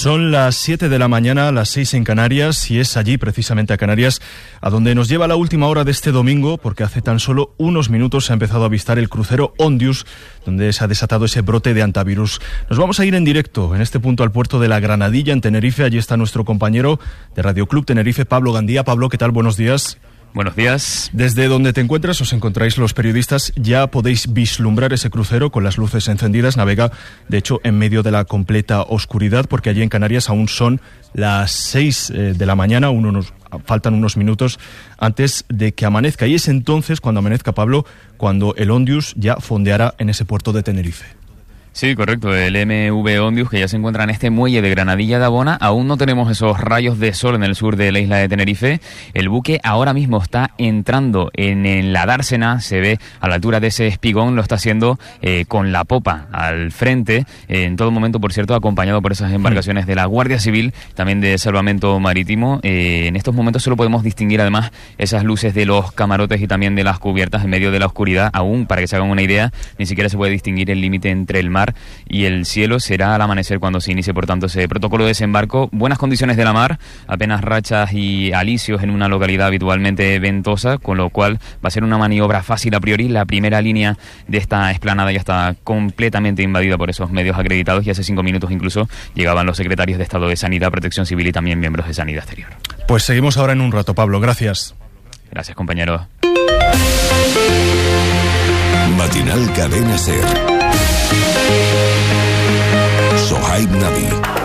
Son las 7 de la mañana, las 6 en Canarias, y es allí, precisamente a Canarias, a donde nos lleva la última hora de este domingo, porque hace tan solo unos minutos se ha empezado a avistar el crucero Ondius, donde se ha desatado ese brote de antivirus. Nos vamos a ir en directo, en este punto, al puerto de la Granadilla, en Tenerife. Allí está nuestro compañero de Radio Club Tenerife, Pablo Gandía. Pablo, ¿qué tal? Buenos días. Buenos días. Desde donde te encuentras, os encontráis los periodistas, ya podéis vislumbrar ese crucero con las luces encendidas. Navega, de hecho, en medio de la completa oscuridad, porque allí en Canarias aún son las 6 de la mañana, faltan unos minutos antes de que amanezca. Y es entonces, cuando amanezca, Pablo, cuando el Ondius ya fondeará en ese puerto de Tenerife. Sí, correcto, el MV Ondius, que ya se encuentra en este muelle de Granadilla de Abona. Aún no tenemos esos rayos de sol en el sur de la isla de Tenerife. El buque ahora mismo está entrando en la dársena, se ve a la altura de ese espigón, lo está haciendo con la popa al frente, en todo momento, por cierto, acompañado por esas embarcaciones de la Guardia Civil, también de Salvamento Marítimo. En estos momentos solo podemos distinguir además esas luces de los camarotes y también de las cubiertas en medio de la oscuridad. Aún, para que se hagan una idea, ni siquiera se puede distinguir el límite entre el mar y el cielo. Será al amanecer cuando se inicie, por tanto, ese protocolo de desembarco. Buenas condiciones de la mar, apenas rachas y alisios en una localidad habitualmente ventosa, con lo cual va a ser una maniobra fácil a priori. La primera línea de esta explanada ya está completamente invadida por esos medios acreditados, y hace 5 minutos incluso llegaban los secretarios de Estado de Sanidad, Protección Civil y también miembros de Sanidad Exterior. Pues seguimos ahora en un rato, Pablo. Gracias. Gracias, compañero. Matinal Cadena SER. Sohaib Nabi.